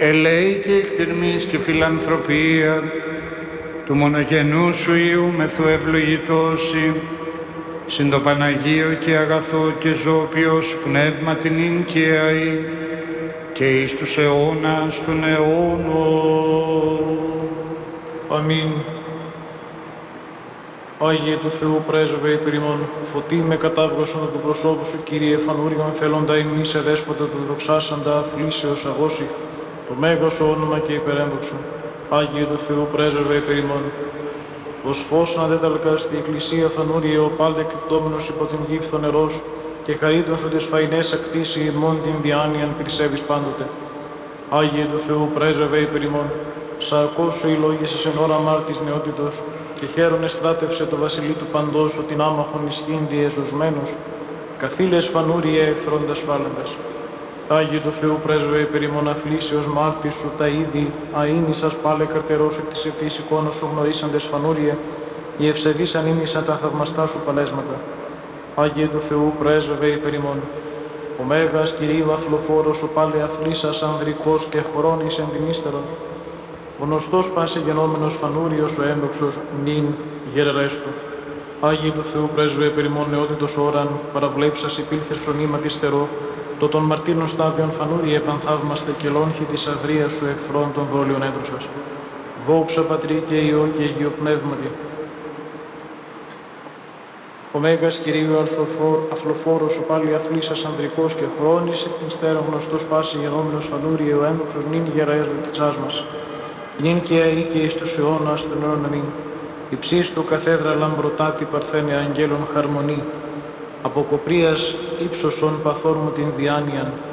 ελέη και εκτιρμής και φιλανθρωπία του μονογενού σου Υιού μεθού ευλογητώσει, συν το Παναγίο και αγαθό και ζώπιος πνεύμα την ίν και αΐ και εις τους αιώνας των αιώνων. Αμήν. Άγιε του Θεού πρέσβε υπερ ημών, φωτί με κατάβγωσον του προσώπου σου, Κύριε φανούργαν θέλοντα ημί σε δέσποτα του δοξάσαντα αθλήσεως αγώσει, το μέγα σου όνομα και υπερέμβοξον. Άγιε του Θεού πρέσβε υπερ ημών. Ως φως αναδέταλκα στη εκκλησία φανούριε ο πάλε κρυπτόμενος υπό την γη φθονερός και χαρίτων σου τις φαϊνές ακτήσει ημών την διάνοιαν περισσεύεις πάντοτε. Άγιε του Θεού πρέσβε υπερ ημών. Σαρκός σου ηλόγησες εν ώρα μάρτης νεότητος και χαίρον εστράτευσε το βασιλεί του παντός ότι άμαχον ισχύν διεζωσμένος, καθήλες φανούριε εχθρόντας φάλεντας. Άγιε του Θεού πρέσβε υπερ ημών αθλήσεως μάρτης σου τα είδη, αΐνησας πάλε καρτερός εκ της επτής εικόνος σου γνωρίσαντες φανούρια, οι ευσεβείς ανήμισαν τα θαυμαστά σου παλέσματα. Άγιε του Θεού πρέσβε υπερ ημών. Ο Μέγας Κυρίου αθλοφόρος ο πάλε αθλήσας ανδρικός και χρόνης εν την ύστερον. Ο γνωστός πάση γενόμενος φανούριος ο ένδοξος νυν γερερέστο. Άγιε του Θεού πρέσβε υπερ ημών νεότητος ώραν, παραβλέψας υπήλθες φρονήματι στερό, το των μαρτύρων στάδιων φανούρια επανθαύμαστε και λόγχη της αγρίας σου εχθρών των δόλιων έντρωσας. Δόξα Πατρί και Υιό και Αγίο Πνεύματι. Ο Μέγας Κυρίου αθλοφόρος ο πάλι αθλήσας ανδρικός και χρόνης εκ την στέρων γνωστός πάση γενόμενος φανούρια ο ένδοξος νυν γεραέσδοτητσάς μας. Νυν και αεί και εις τους αιώνας των αιώνων αμήν. Υψίστου καθέδρα λαμπρωτάτη παρθένε αγγέλων χαρμονή. Από κοπρίας ύψωσον παθών μου την διάνοιαν,